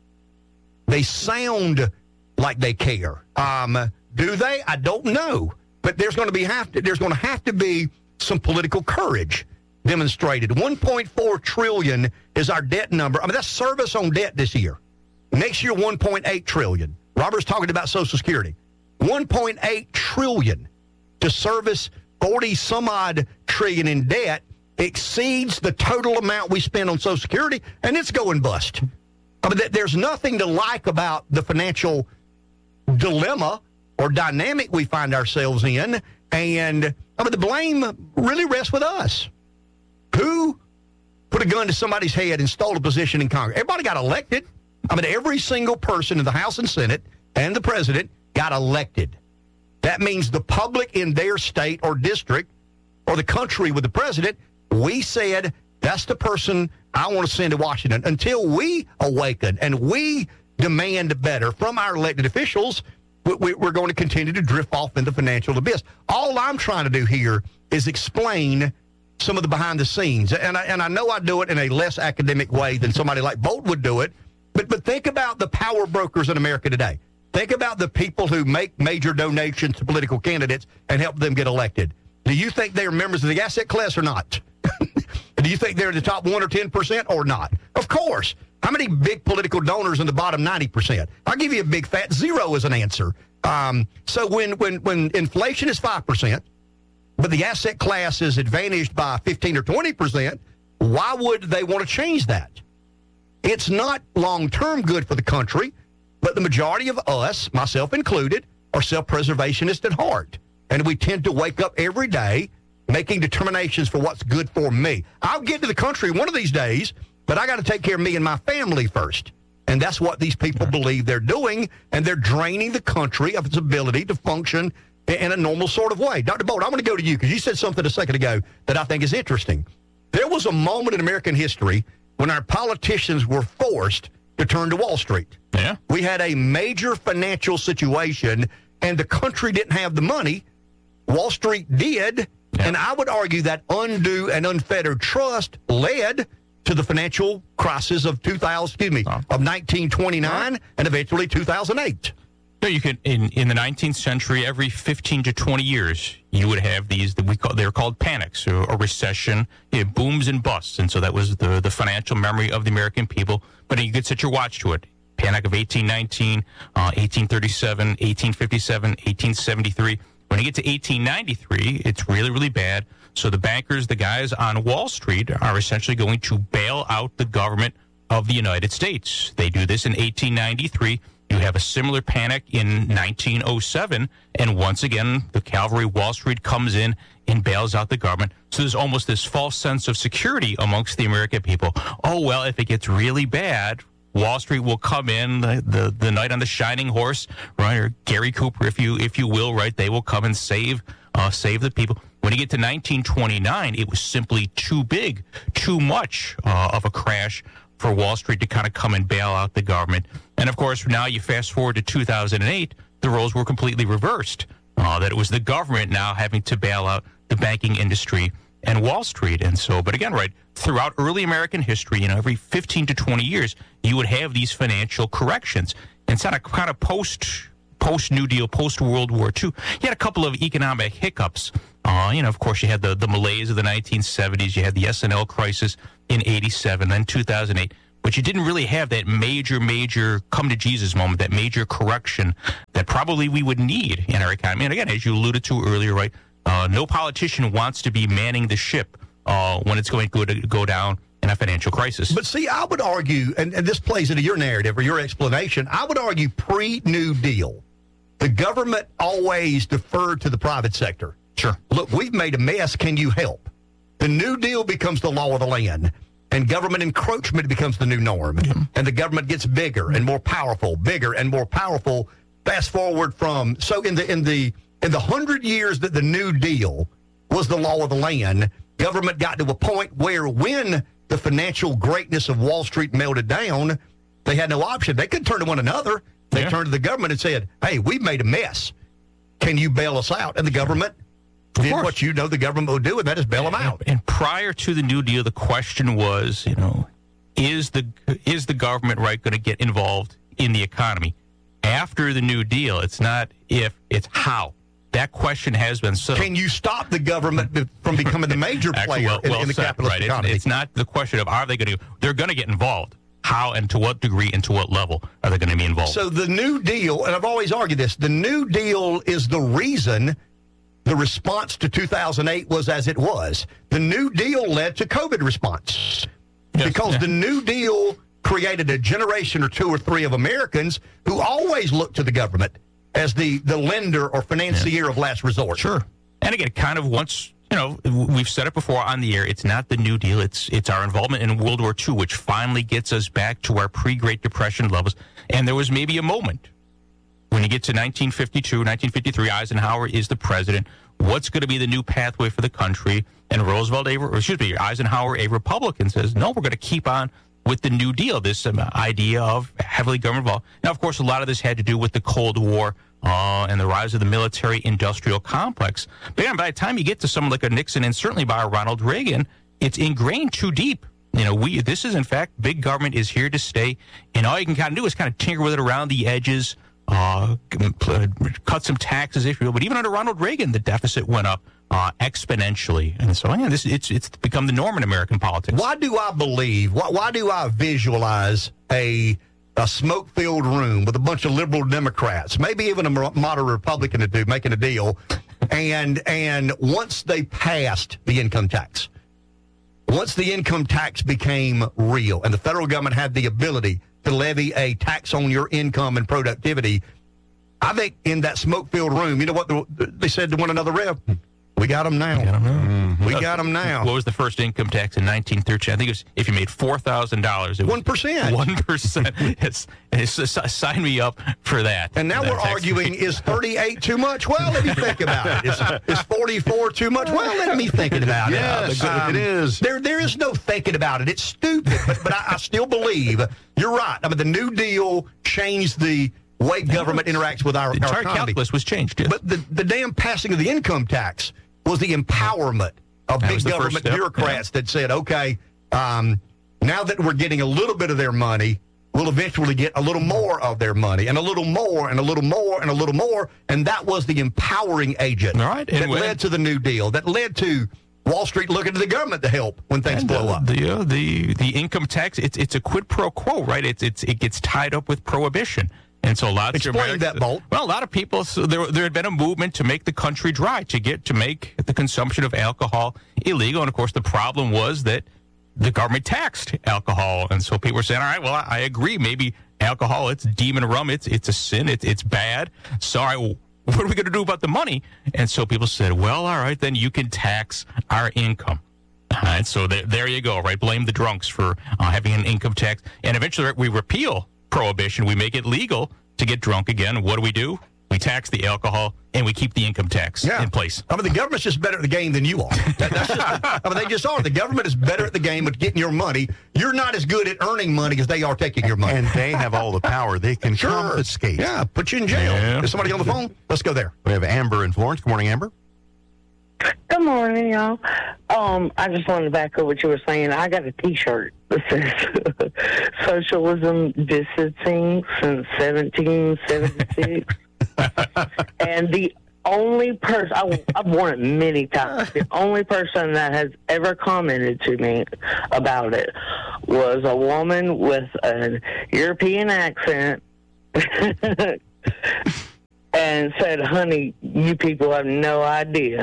Speaker 13: They sound like they care. Um, do they? I don't know. But there's going to be have to, there's going to have to be some political courage demonstrated. one point four trillion dollars is our debt number. I mean, that's service on debt this year. Next year, one point eight trillion dollars. Robert's talking about Social Security. one point eight trillion dollars to service forty some odd trillion in debt exceeds the total amount we spend on Social Security, and it's going bust. I mean, there's nothing to like about the financial dilemma or dynamic we find ourselves in, and I mean, the blame really rests with us. Who put a gun to somebody's head and stole a position in Congress? Everybody got elected. I mean, every single person in the House and Senate and the president got elected. That means the public in their state or district or the country with the president, we said, that's the person I want to send to Washington. Until we awaken and we demand better from our elected officials, we, we're going to continue to drift off into financial abyss. All I'm trying to do here is explain some of the behind the scenes. And I, and I know I do it in a less academic way than somebody like Bolt would do it. But, but think about the power brokers in America today. Think about the people who make major donations to political candidates and help them get elected. Do you think they're members of the asset class or not? Do you think they're in the top one or ten percent or not? Of course. How many big political donors in the bottom ninety percent? I'll give you a big fat zero as an answer. Um, so when, when, when inflation is five percent, but the asset class is advantaged by fifteen or twenty percent, why would they want to change that? It's not long-term good for the country. But the majority of us, myself included, are self-preservationists at heart. And we tend to wake up every day making determinations for what's good for me. I'll get to the country one of these days, but I got to take care of me and my family first. And that's what these people believe they're doing, and they're draining the country of its ability to function in a normal sort of way. Doctor Bolt, I'm going to go to you because you said something a second ago that I think is interesting. There was a moment in American history when our politicians were forced to turn to Wall Street.
Speaker 5: Yeah.
Speaker 13: We had a major financial situation, and the country didn't have the money. Wall Street did, yeah. And I would argue that undue and unfettered trust led to the financial crisis of two thousand, excuse me, oh. of nineteen twenty-nine oh. and eventually two thousand eight.
Speaker 5: No, you could in, in the nineteenth century, every fifteen to twenty years, you would have these that we call they're called panics or a recession, you know, booms and busts, and so that was the the financial memory of the American people. But you could set your watch to it. Panic of eighteen nineteen, uh, eighteen thirty-seven, eighteen fifty-seven, eighteen seventy-three. When you get to eighteen ninety-three, it's really, really bad. So the bankers, the guys on Wall Street, are essentially going to bail out the government of the United States. They do this in eighteen ninety-three. You have a similar panic in nineteen oh seven, and once again, the cavalry, Wall Street, comes in and bails out the government. So there's almost this false sense of security amongst the American people. Oh, well, if it gets really bad, Wall Street will come in, the, the, the knight on the shining horse, right, or Gary Cooper, if you if you will, right, they will come and save uh, save the people. When you get to nineteen twenty-nine, it was simply too big, too much uh, of a crash for Wall Street to kind of come and bail out the government. And, of course, now you fast forward to two thousand eight, the roles were completely reversed. uh, that it was the government now having to bail out the banking industry and Wall Street. And so, but again, right, throughout early American history, you know, every fifteen to twenty years, you would have these financial corrections. And it's not a kind of post, post-New Deal, post-World War Two. You had a couple of economic hiccups. Uh, you know, of course, you had the, the malaise of the nineteen seventies. You had the S and L crisis in eighty-seven, then two thousand eight. But you didn't really have that major, major come-to-Jesus moment, that major correction that probably we would need in our economy. And again, as you alluded to earlier, right, uh, no politician wants to be manning the ship uh, when it's going to go, to go down in a financial crisis.
Speaker 13: But see, I would argue, and, and this plays into your narrative or your explanation, I would argue pre-New Deal, the government always deferred to the private sector.
Speaker 5: Sure.
Speaker 13: Look, we've made a mess. Can you help? The New Deal becomes the law of the land. And government encroachment becomes the new norm. Mm-hmm. And the government gets bigger and more powerful, bigger and more powerful. Fast forward from, so in the in the in the hundred years that the New Deal was the law of the land, government got to a point where when the financial greatness of Wall Street melted down, they had no option. They couldn't turn to one another. They yeah. turned to the government and said, hey, we've made a mess. Can you bail us out? And the government did what you know the government will do, and that is bail them out.
Speaker 5: And prior to the New Deal, the question was, you know, is the is the government right going to get involved in the economy? After the New Deal, it's not if, it's how. That question has been settled.
Speaker 13: Can you stop the government from becoming the major player
Speaker 5: Actually, well,
Speaker 13: in,
Speaker 5: well
Speaker 13: in the
Speaker 5: said,
Speaker 13: capitalist
Speaker 5: right.
Speaker 13: economy?
Speaker 5: It's, it's not the question of are they going to. They're going to get involved. How and to what degree and to what level are they going to be involved?
Speaker 13: So the New Deal, and I've always argued this, the New Deal is the reason the response to two thousand eight was as it was. The New Deal led to COVID response yes, because yeah. the New Deal created a generation or two or three of Americans who always looked to the government as the, the lender or financier yeah. of last resort.
Speaker 5: Sure. And again, kind of once, you know, we've said it before on the air, it's not the New Deal, it's it's our involvement in World War Two, which finally gets us back to our pre-Great Depression levels. And there was maybe a moment when you get to nineteen fifty-two, nineteen fifty-three, Eisenhower is the president. What's going to be the new pathway for the country? And Roosevelt, a, or excuse me, Eisenhower, a Republican, says, no, we're going to keep on with the New Deal, this um, idea of heavily government involved. Now, of course, a lot of this had to do with the Cold War uh, and the rise of the military-industrial complex. But again, by the time you get to someone like a Nixon and certainly by a Ronald Reagan, it's ingrained too deep. You know, we this is, in fact, big government is here to stay. And all you can kind of do is kind of tinker with it around the edges, Uh, cut some taxes, if you will. But even under Ronald Reagan, the deficit went up uh, exponentially. And so, yeah, this it's it's become the norm in American politics.
Speaker 13: Why do I believe, why, why do I visualize a a smoke-filled room with a bunch of liberal Democrats, maybe even a moderate Republican to do, making a deal, and and once they passed the income tax, once the income tax became real and the federal government had the ability to levy a tax on your income and productivity, I think in that smoke-filled room, you know what the, they said to one another, Rev? We got them now.
Speaker 5: Got 'em now.
Speaker 13: Mm-hmm. We got them now.
Speaker 5: What was the first income tax in nineteen thirteen? I think it was if you made four thousand dollars.
Speaker 13: one percent.
Speaker 5: one percent. It's, it's, it's, sign me up for that.
Speaker 13: And now
Speaker 5: that
Speaker 13: we're arguing, rate. Is thirty-eight too much? Well, let me think about it. Is, is forty-four too much? Well, let me think about yes, it. Yes, um, it is. There, there is no thinking about it. It's stupid, but, but I, I still believe you're right. I mean, the New Deal changed the way government interacts with our,
Speaker 5: the
Speaker 13: our
Speaker 5: entire
Speaker 13: economy.
Speaker 5: calculus was changed. Yes.
Speaker 13: But the, the damn passing of the income tax was the empowerment of
Speaker 5: that
Speaker 13: big government bureaucrats yeah. that said, okay, um, now that we're getting a little bit of their money, we'll eventually get a little more of their money, and a little more, and a little more, and a little more, and that was the empowering agent
Speaker 5: All right.
Speaker 13: that
Speaker 5: anyway.
Speaker 13: led to the New Deal, that led to Wall Street looking to the government to help when things
Speaker 5: and,
Speaker 13: blow
Speaker 5: uh,
Speaker 13: up.
Speaker 5: The, uh, the the income tax, it's it's a quid pro quo, right? It's it's it gets tied up with prohibition. And so lots
Speaker 13: Explain
Speaker 5: of Americans,
Speaker 13: that, Bolt.
Speaker 5: Well, a lot of people, so there, there had been a movement to make the country dry, to get to make the consumption of alcohol illegal. And, of course, the problem was that the government taxed alcohol. And so people were saying, all right, well, I, I agree. Maybe alcohol, it's demon rum. It's it's a sin. It's, it's bad. Sorry, well, what are we going to do about the money? And so people said, well, all right, then you can tax our income. All right, so there, there you go, right? Blame the drunks for uh, having an income tax. And eventually we repeal prohibition. We make it legal to get drunk again. What do we do? We We tax the alcohol, and we keep the income tax
Speaker 13: yeah.
Speaker 5: in place.
Speaker 13: I mean, the government's just better at the game than you are. That, that's just, I mean, they just are. The government is better at the game of getting your money. You're not as good at earning money as they are taking your money.
Speaker 4: And they have all the power. They can
Speaker 13: sure.
Speaker 4: confiscate.
Speaker 13: Yeah, put you in jail.
Speaker 4: Yeah.
Speaker 13: Is somebody on the phone? Let's go there.
Speaker 4: We have Amber in Florence. Good morning, Amber.
Speaker 6: Good morning, y'all. Um, I just wanted to back up what you were saying. I got a T-shirt that says "Socialism Distancing since seventeen seventy-six," and the only person I, I've worn it many times. The only person that has ever commented to me about it was a woman with an European accent. And said, honey, you people have no idea.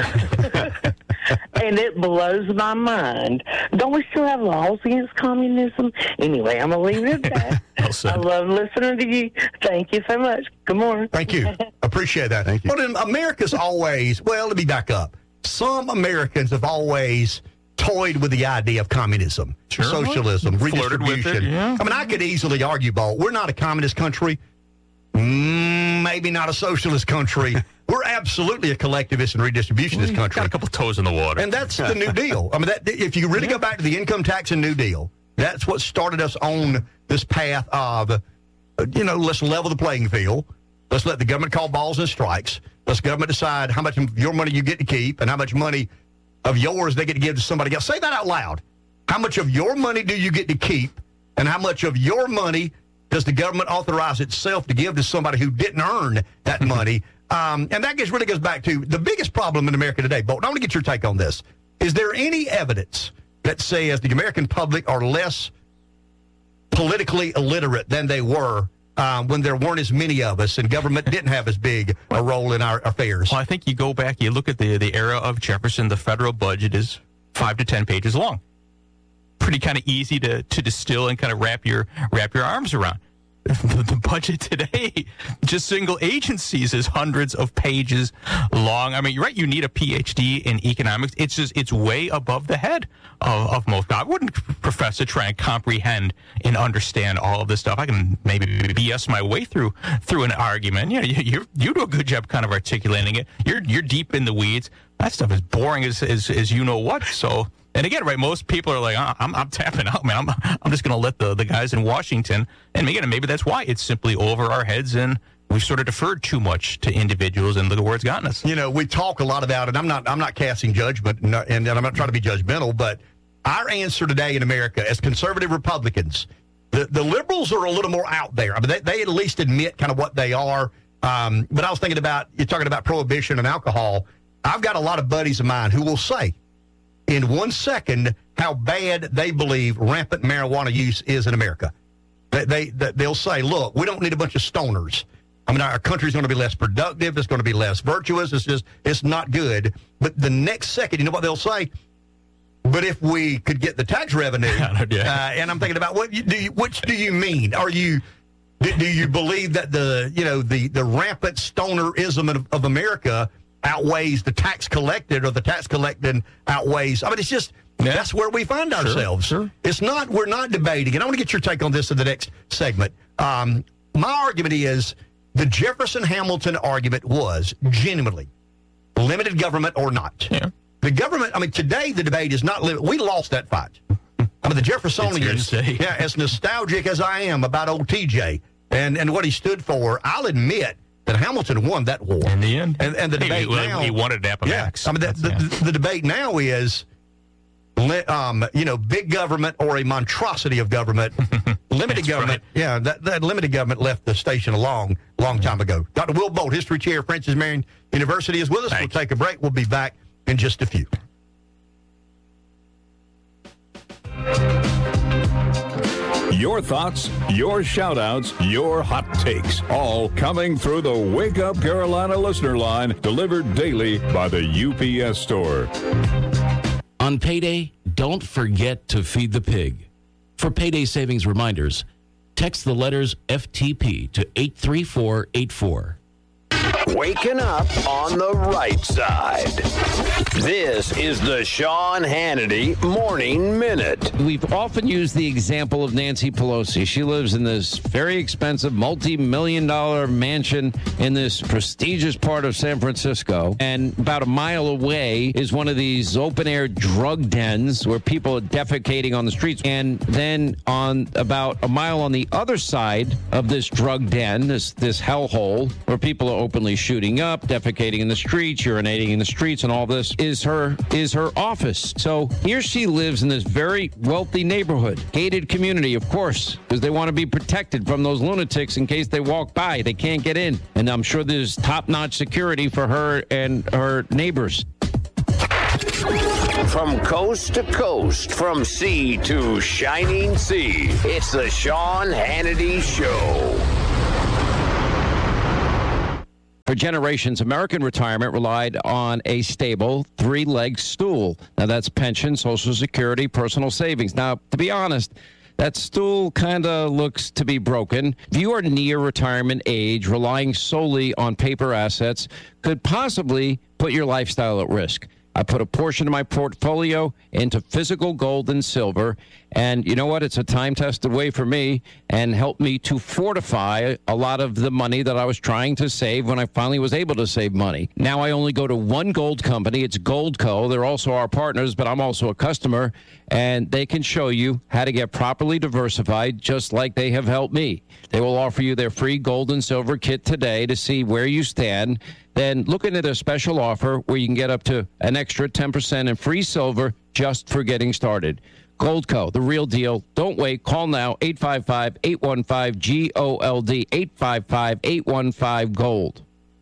Speaker 6: And it blows my mind. Don't we still have laws against communism? Anyway, I'm going to leave it at that. I love listening to you. Thank you so much. Good morning.
Speaker 13: Thank you. Appreciate that. Thank you. Well, then America's always, well, let me back up. Some Americans have always toyed with the idea of communism, sure. socialism,
Speaker 5: Flirted
Speaker 13: redistribution.
Speaker 5: with it, yeah.
Speaker 13: I mean, I could easily argue, Bolt, we're not a communist country. Mm, maybe not a socialist country. We're absolutely a collectivist and redistributionist country.
Speaker 5: Got a couple toes in the water.
Speaker 13: And that's the New Deal. I mean, that, if you really go back to the income tax and New Deal, that's what started us on this path of, uh, you know, let's level the playing field. Let's let the government call balls and strikes. Let's government decide how much of your money you get to keep and how much money of yours they get to give to somebody else. Say that out loud. How much of your money do you get to keep, and how much of your money does the government authorize itself to give to somebody who didn't earn that money? Um, and that gets, really goes back to the biggest problem in America today. Bolton, I want to get your take on this. Is there any evidence that says the American public are less politically illiterate than they were um, when there weren't as many of us and government didn't have as big a role in our affairs?
Speaker 5: Well, I think you go back, you look at the, the era of Jefferson, the federal budget is five to ten pages long. Pretty kind of easy to, to distill and kind of wrap your wrap your arms around. The, the budget today, just single agencies, is hundreds of pages long. I mean, you're right. You need a P H D in economics. It's just it's way above the head of, of most. I wouldn't profess to try and comprehend and understand all of this stuff. I can maybe B S my way through through an argument. You know, you you, you do a good job kind of articulating it. You're you're deep in the weeds. That stuff is boring as as, as you know what. So. And again, right, most people are like, oh, I'm, I'm tapping out, man. I'm, I'm just going to let the, the guys in Washington. And again, maybe that's why it's simply over our heads, and we've sort of deferred too much to individuals, and look at where it's gotten us.
Speaker 13: You know, we talk a lot about it. I'm not I'm not casting judgment, and, and I'm not trying to be judgmental, but our answer today in America as conservative Republicans, the, the liberals are a little more out there. I mean, they, they at least admit kind of what they are. Um, but I was thinking about, you're talking about prohibition and alcohol. I've got a lot of buddies of mine who will say, in one second, how bad they believe rampant marijuana use is in America. They, they, they'll say, look, we don't need a bunch of stoners. I mean, our country's going to be less productive. It's going to be less virtuous. It's just, it's not good. But the next second, you know what they'll say? But if we could get the tax revenue, uh, and I'm thinking about, what do you, which do you mean? Are you, do, do you believe that the, you know, the, the rampant stonerism of, of America outweighs the tax collected, or the tax collected outweighs? I mean, it's just, yeah. that's where we find ourselves. Sure, sure. It's not, we're not debating, and I want to get your take on this in the next segment. Um, my argument is the Jefferson-Hamilton argument was genuinely limited government or not. Yeah. The government, I mean, today the debate is not limited. We lost that fight. I mean, the Jeffersonians, yeah, as nostalgic as I am about old T J and, and what he stood for, I'll admit that Hamilton won that war.
Speaker 5: In the end.
Speaker 13: And, and the debate
Speaker 5: he,
Speaker 13: now...
Speaker 5: He won at Appomattox.
Speaker 13: Yeah, I mean, the, the, the, the debate now is, um, you know, big government or a monstrosity of government. Limited government. Right. Yeah, that, that limited government left the station a long, long time ago. Doctor Will Bolt, History Chair, Francis Marion University, is with us. Thanks. We'll take a break. We'll be back in just a few.
Speaker 2: Your thoughts, your shout-outs, your hot takes, all coming through the Wake Up Carolina listener line, delivered daily by the U P S store.
Speaker 11: On payday, don't forget to feed the pig. For payday savings reminders, text the letters F T P to eight three four eight four.
Speaker 2: Wake
Speaker 7: waking up on the right side. This is the Sean Hannity Morning Minute.
Speaker 31: We've often used the example of Nancy Pelosi. She lives in this very expensive, multi-million dollar mansion in this prestigious part of San Francisco. And about a mile away is one of these open-air drug dens where people are defecating on the streets. And then on about a mile on the other side of this drug den, this, this hellhole, where people are openly shooting up, defecating in the streets, urinating in the streets, and all this, is her is her office. So here she lives in this very wealthy neighborhood, gated community, of course, because they want to be protected from those lunatics in case they walk by. They can't get in. And I'm sure there's top-notch security for her and her neighbors.
Speaker 7: From coast to coast, from sea to shining sea, it's the Sean Hannity Show.
Speaker 31: For generations, American retirement relied on a stable three-legged stool. Now, that's pension, Social Security, personal savings. Now, to be honest, that stool kind of looks to be broken. If you are near retirement age, relying solely on paper assets could possibly put your lifestyle at risk. I put a portion of my portfolio into physical gold and silver, and you know what? It's a time-tested way for me and helped me to fortify a lot of the money that I was trying to save when I finally was able to save money. Now I only go to one gold company. It's Goldco. They're also our partners, but I'm also a customer, and they can show you how to get properly diversified just like they have helped me. They will offer you their free gold and silver kit today to see where you stand. Then look into their special offer where you can get up to an extra ten percent in free silver just for getting started. Goldco, the real deal. Don't wait. Call now, eight five five, eight one five, G O L D, eight five five, eight one five, GOLD.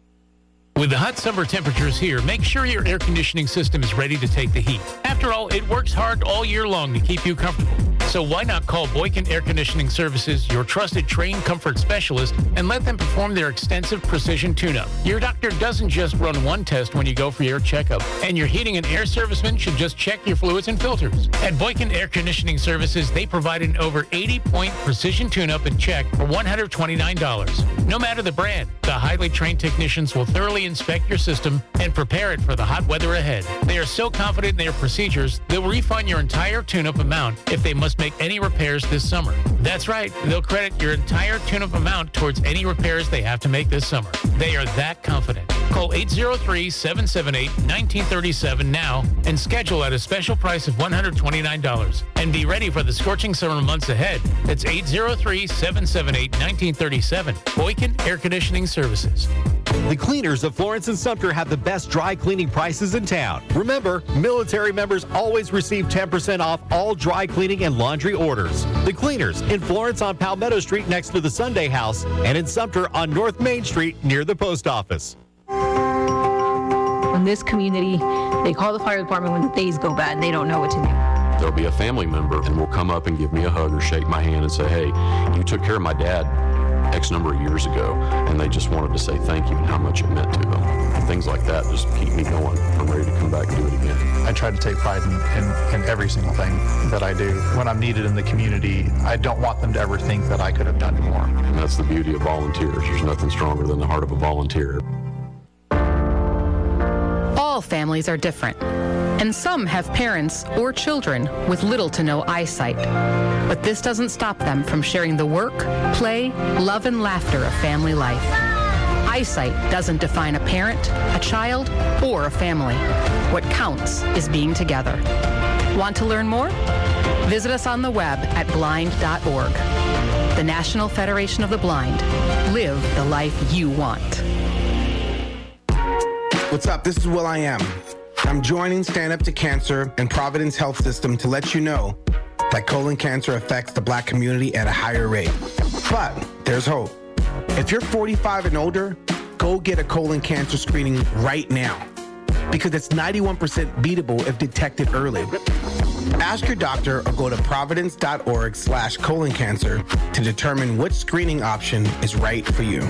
Speaker 1: With the hot summer temperatures here, make sure your air conditioning system is ready to take the heat. After all, it works hard all year long to keep you comfortable. So why not call Boykin Air Conditioning Services, your trusted trained comfort specialist, and let them perform their extensive precision tune-up. Your doctor doesn't just run one test when you go for your checkup, and your heating and air serviceman should just check your fluids and filters. At Boykin Air Conditioning Services, they provide an over eighty-point precision tune-up and check for one hundred twenty-nine dollars. No matter the brand, the highly trained technicians will thoroughly inspect your system and prepare it for the hot weather ahead. They are so confident in their procedures, they'll refund your entire tune-up amount if they must make any repairs this summer. That's right, they'll credit your entire tune-up amount towards any repairs they have to make this summer. They are that confident. Call eight zero three, seven seven eight, one nine three seven now and schedule at a special price of one hundred twenty-nine dollars. And be ready for the scorching summer months ahead. That's eight zero three, seven seven eight, one nine three seven. Boykin Air Conditioning Services.
Speaker 8: The cleaners of Florence and Sumter have the best dry cleaning prices in town. Remember, military members always receive ten percent off all dry cleaning and laundry orders. The cleaners in Florence on Palmetto Street next to the Sunday House and in Sumter on North Main Street near the post office.
Speaker 16: In this community, they call the fire department when things go bad and they don't know what to do.
Speaker 17: There'll be a family member and will come up and give me a hug or shake my hand and say, hey, you took care of my dad X number of years ago, and they just wanted to say thank you and how much it meant to them. And things like that just keep me going. I'm ready to come back and do it again.
Speaker 18: I try to take pride in, in, in every single thing that I do. When I'm needed in the community, I don't want them to ever think that I could have done more.
Speaker 17: And that's the beauty of volunteers. There's nothing stronger than the heart of a volunteer.
Speaker 19: All families are different, and some have parents or children with little to no eyesight. But this doesn't stop them from sharing the work, play, love, and laughter of family life. Eyesight doesn't define a parent, a child, or a family. What counts is being together. Want to learn more? Visit us on the web at blind dot org. The National Federation of the Blind. Live the life you want.
Speaker 20: What's up? This is Will I Am. I'm joining Stand Up to Cancer and Providence Health System to let you know that colon cancer affects the Black community at a higher rate. But there's hope. If you're forty-five and older, go get a colon cancer screening right now because it's ninety-one percent beatable if detected early. Ask your doctor or go to providence dot org slash colon cancer to determine which screening option is right for you.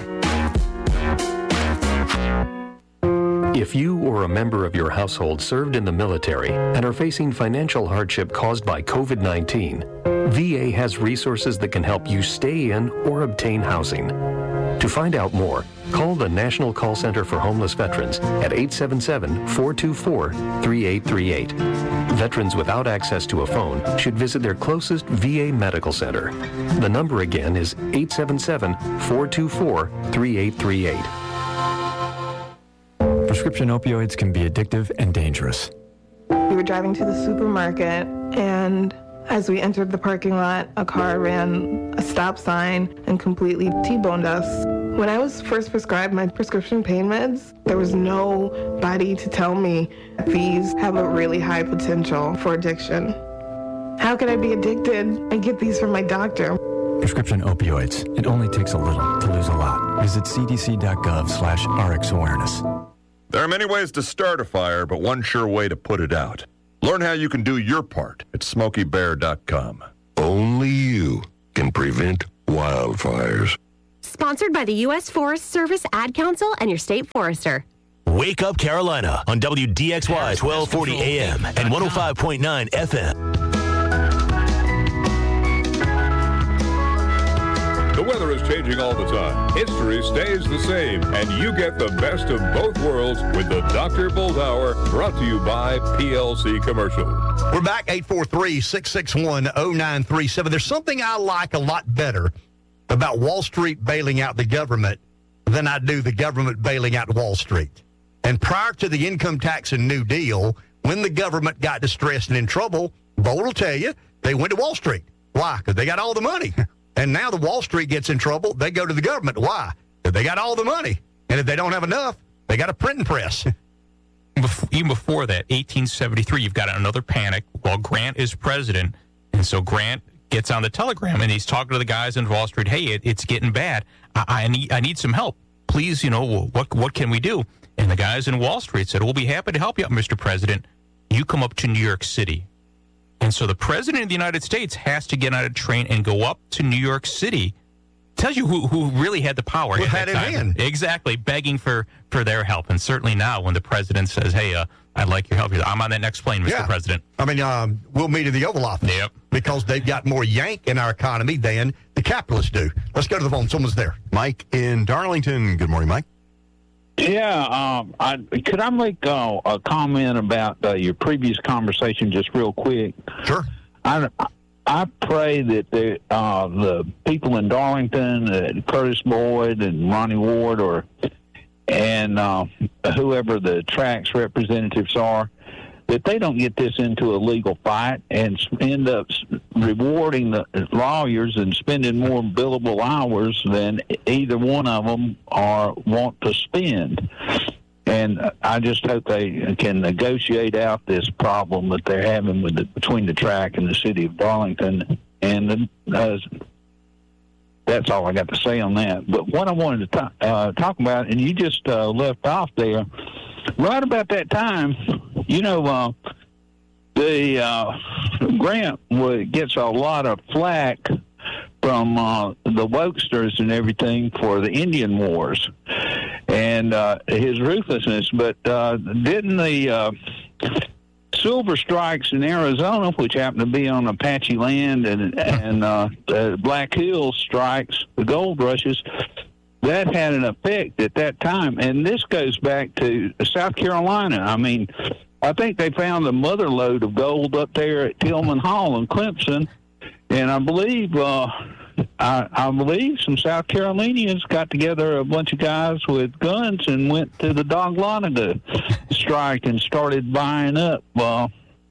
Speaker 21: If you or a member of your household served in the military and are facing financial hardship caused by COVID nineteen, V A has resources that can help you stay in or obtain housing. To find out more, call the National Call Center for Homeless Veterans at eight seven seven, four two four, three eight three eight. Veterans without access to a phone should visit their closest V A medical center. The number again is eight seven seven, four two four, three eight three eight.
Speaker 3: Prescription opioids can be addictive and dangerous.
Speaker 10: We were driving to the supermarket, and as we entered the parking lot, a car ran a stop sign and completely T-boned us. When I was first prescribed my prescription pain meds, there was nobody to tell me these have a really high potential for addiction. How could I be addicted? I get these from my doctor.
Speaker 3: Prescription opioids. It only takes a little to lose a lot. Visit cdc.gov slash RX awareness.
Speaker 2: There are many ways to start a fire, but one sure way to put it out. Learn how you can do your part at smokey bear dot com.
Speaker 22: Only you can prevent wildfires.
Speaker 23: Sponsored by the U S Forest Service Ad Council and your state forester.
Speaker 14: Wake Up Carolina on W D X Y twelve forty A M and one oh five point nine F M.
Speaker 2: The weather is changing all the time. History stays the same, and you get the best of both worlds with the Doctor Bolt Hour, brought to you by P L C Commercial.
Speaker 13: We're back, eight four three, six six one, oh nine three seven. There's something I like a lot better about Wall Street bailing out the government than I do the government bailing out Wall Street. And prior to the income tax and New Deal, when the government got distressed and in trouble, Bolt will tell you, they went to Wall Street. Why? Because they got all the money. And now the Wall Street gets in trouble, they go to the government. Why? Because they got all the money. And if they don't have enough, they got a printing press.
Speaker 5: Even before that, eighteen seventy-three, you've got another panic while Grant is president. And so Grant gets on the telegram, and he's talking to the guys in Wall Street. Hey, it, it's getting bad. I, I need I need some help. Please, you know, what what can we do? And the guys in Wall Street said, we'll be happy to help you out, Mister President. You come up to New York City. And so the president of the United States has to get on a train and go up to New York City. Tells you who, who really had the power.
Speaker 13: Who
Speaker 5: at
Speaker 13: had
Speaker 5: that
Speaker 13: it
Speaker 5: time.
Speaker 13: in.
Speaker 5: Exactly, begging for, for their help. And certainly now when the president says, hey, uh, I'd like your help, I'm on that next plane, Mister
Speaker 13: Yeah.
Speaker 5: President.
Speaker 13: I mean, um, we'll meet in the Oval Office.
Speaker 5: Yep.
Speaker 13: Because they've got more yank in our economy than the capitalists do. Let's go to the phone. Someone's there.
Speaker 4: Mike in Darlington. Good morning, Mike.
Speaker 24: Yeah, um, I, could I make uh, a comment about uh, your previous conversation just real quick?
Speaker 13: Sure.
Speaker 24: I, I pray that the, uh, the people in Darlington, uh, Curtis Boyd and Ronnie Ward, or and uh, whoever the tracks representatives are, that they don't get this into a legal fight and end up rewarding the lawyers and spending more billable hours than either one of them are want to spend. And I just hope they can negotiate out this problem that they're having with the, between the track and the city of Darlington. And uh, that's all I got to say on that. But what I wanted to talk, uh, talk about, and you just uh, left off there, right about that time, you know, uh, the uh, Grant gets a lot of flack from uh, the wokesters and everything for the Indian Wars and uh, his ruthlessness. But uh, didn't the uh, Silver Strikes in Arizona, which happened to be on Apache land, and, and uh, the Black Hills Strikes, the gold rushes, that had an effect at that time. And this goes back to South Carolina. I mean, I think they found a mother lode of gold up there at Tillman Hall in Clemson. And I believe, uh, I, I believe some South Carolinians got together, a bunch of guys with guns, and went to the Dahlonega strike and started buying up uh,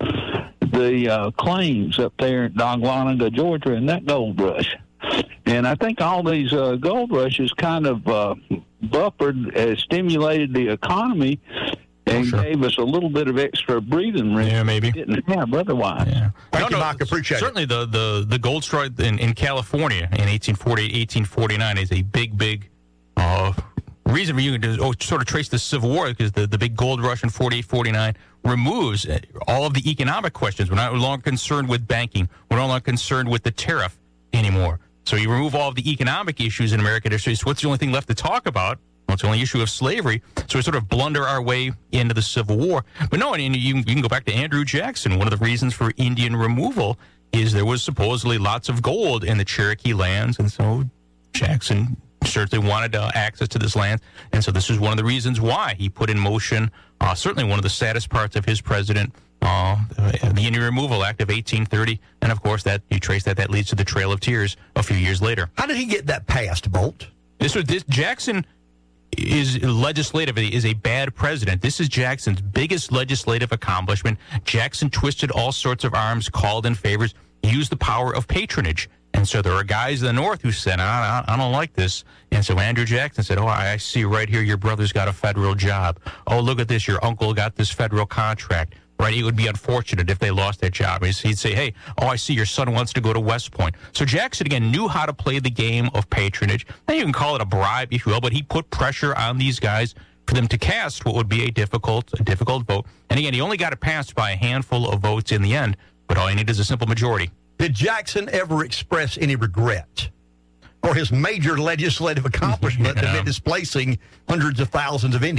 Speaker 24: the uh, claims up there in Dahlonega, Georgia, in that gold rush. And I think all these uh, gold rushes kind of uh, buffered, uh, stimulated the economy, and sure. gave us a little bit of extra breathing room.
Speaker 5: Yeah, maybe.
Speaker 24: We didn't have otherwise.
Speaker 5: Yeah.
Speaker 13: Thank
Speaker 5: no,
Speaker 13: you,
Speaker 5: no,
Speaker 13: Mike. Appreciate
Speaker 5: certainly
Speaker 13: it.
Speaker 5: Certainly the, the, the gold strike in, in California in eighteen forty-eight, eighteen forty-nine is a big, big uh, reason for you to oh, sort of trace the Civil War, because the, the big gold rush in forty-eight, forty-nine removes all of the economic questions. We're no longer concerned with banking. We're no longer concerned with the tariff anymore. So you remove all of the economic issues in American history. So what's the only thing left to talk about? Well, it's the only issue of slavery. So we sort of blunder our way into the Civil War. But no, and you, you can go back to Andrew Jackson. One of the reasons for Indian removal is there was supposedly lots of gold in the Cherokee lands. And so Jackson certainly wanted uh, access to this land. And so this is one of the reasons why he put in motion, uh, certainly one of the saddest parts of his president, uh, the Indian Removal Act of eighteen thirty. And, of course, that you trace that, that leads to the Trail of Tears a few years later.
Speaker 13: How did he get that passed, Bolt?
Speaker 5: This was this Jackson is legislatively is a bad president. This is Jackson's biggest legislative accomplishment. Jackson twisted all sorts of arms, called in favors, used the power of patronage. And so there are guys in the North who said, I, I, I don't like this. And so Andrew Jackson said, oh, I see right here your brother's got a federal job. Oh, look at this, your uncle got this federal contract. Right, it would be unfortunate if they lost their job. He'd say, hey, oh, I see your son wants to go to West Point. So Jackson, again, knew how to play the game of patronage. And you can call it a bribe, if you will, but he put pressure on these guys for them to cast what would be a difficult, a difficult vote. And again, he only got it passed by a handful of votes in the end, but all you need is a simple majority.
Speaker 13: Did Jackson ever express any regret for his major legislative accomplishment yeah. that meant displacing hundreds of thousands of Indians?